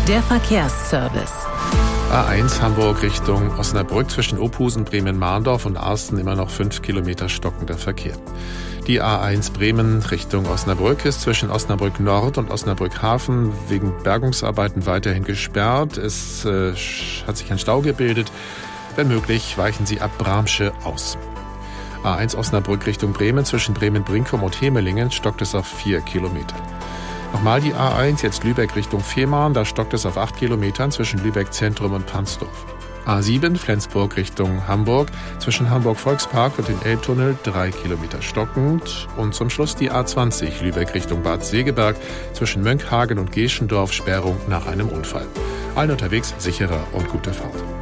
Der Verkehrsservice. A1 Hamburg Richtung Osnabrück zwischen Ophusen, Bremen-Mahndorf und Arsten immer noch 5 Kilometer stockender Verkehr. Die A1 Bremen Richtung Osnabrück ist zwischen Osnabrück Nord und Osnabrück Hafen wegen Bergungsarbeiten weiterhin gesperrt. Es hat sich ein Stau gebildet. Wenn möglich, weichen Sie ab Bramsche aus. A1 Osnabrück Richtung Bremen zwischen Bremen-Brinkum und Hemelingen stockt es auf 4 Kilometer. Nochmal die A1, jetzt Lübeck Richtung Fehmarn, da stockt es auf 8 Kilometern zwischen Lübeck Zentrum und Pansdorf. A7 Flensburg Richtung Hamburg, zwischen Hamburg Volkspark und dem Elbtunnel 3 Kilometer stockend. Und zum Schluss die A20 Lübeck Richtung Bad Segeberg, zwischen Mönckehagen und Geschendorf Sperrung nach einem Unfall. Allen unterwegs sichere und gute Fahrt.